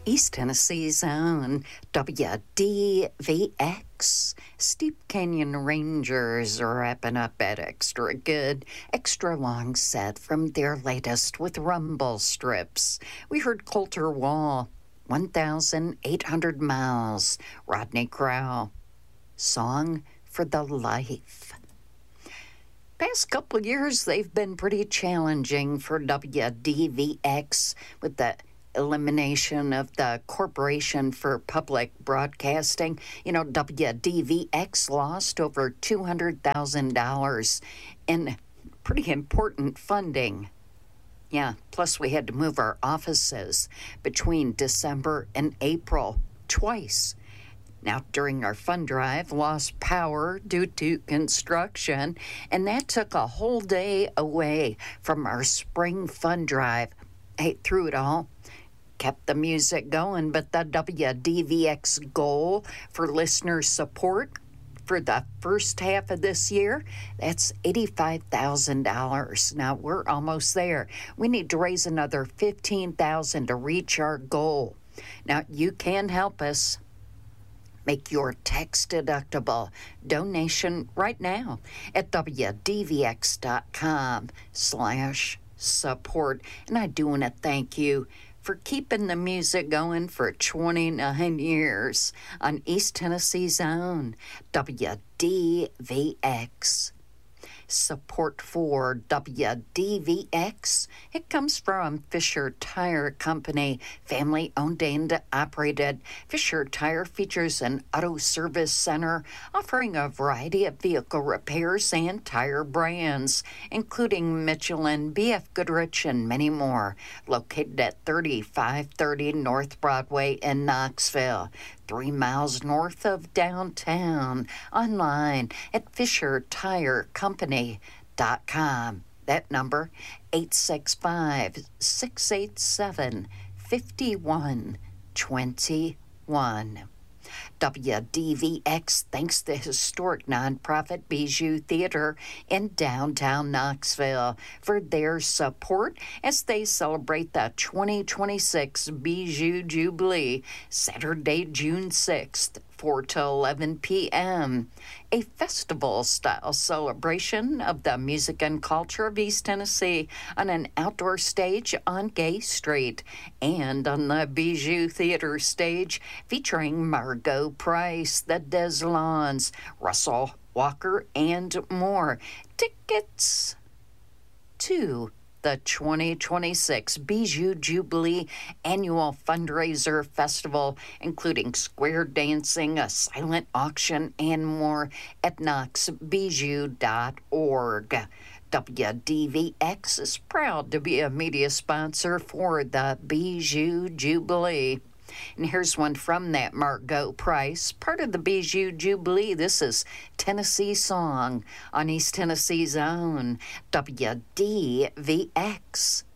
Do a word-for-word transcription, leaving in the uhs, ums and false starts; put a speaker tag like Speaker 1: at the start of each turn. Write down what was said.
Speaker 1: East Tennessee's own W D V X. Steep Canyon Rangers are wrapping up at Extra Good, Extra Long set from their latest with rumble strips. We heard Coulter Wall, one thousand eight hundred miles, Rodney Crowell, Song for the Life. Past couple of years, they've been pretty challenging for W D V X with the elimination of the Corporation for Public Broadcasting. You know, W D V X lost over two hundred thousand dollars in pretty important funding. Yeah, plus we had to move our offices between December and April twice. Now, during our fund drive, lost power due to construction, and that took a whole day away from our spring fund drive. Hey, through it all, kept the music going, but the W D V X goal for listener support for the first half of this year, that's eighty-five thousand dollars. Now, we're almost there. We need to raise another fifteen thousand dollars to reach our goal. Now, you can help us. Make your tax-deductible donation right now at W D V X dot com slash support. And I do want to thank you for keeping the music going for twenty-nine years on East Tennessee's own W D V X. Support for W D V X, it comes from Fisher Tire Company, family-owned and operated. Fisher Tire features an auto service center offering a variety of vehicle repairs and tire brands, including Michelin, B F Goodrich, and many more. Located at thirty-five thirty North Broadway in Knoxville, three miles north of downtown. Online at fisher tire company dot com. That number, eight six five, six eight seven, five one two one. W D V X thanks the historic nonprofit Bijou Theater in downtown Knoxville for their support as they celebrate the twenty twenty-six Bijou Jubilee, Saturday, June sixth, four to eleven p.m. A festival-style celebration of the music and culture of East Tennessee on an outdoor stage on Gay Street and on the Bijou Theater stage featuring Margot Price, the Deslons, Russell Walker, and more. Tickets to the twenty twenty-six Bijou Jubilee Annual Fundraiser Festival, including square dancing, a silent auction, and more at knox bijou dot org. W D V X is proud to be a media sponsor for the Bijou Jubilee. And here's one from that Margot Price, part of the Bijou Jubilee. This is Tennessee Song on East Tennessee's own W D V X.